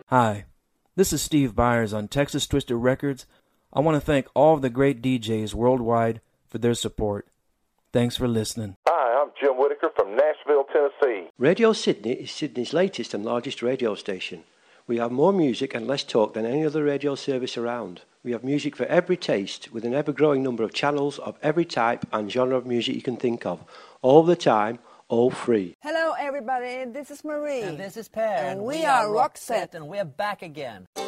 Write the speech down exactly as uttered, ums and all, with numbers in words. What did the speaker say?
Hi, this is Steve Byers on Texas Twisted Records. I want to thank all of the great D Js worldwide for their support. Thanks for listening. Hi, I'm Jim Whitaker from Nashville, Tennessee. Radio Sydney is Sydney's latest and largest radio station. We have more music and less talk than any other radio service around. We have music for every taste, with an ever-growing number of channels of every type and genre of music you can think of, all the time, all free. Hello everybody, this is Marie. And this is Per. And we are Roxette. And we're back again.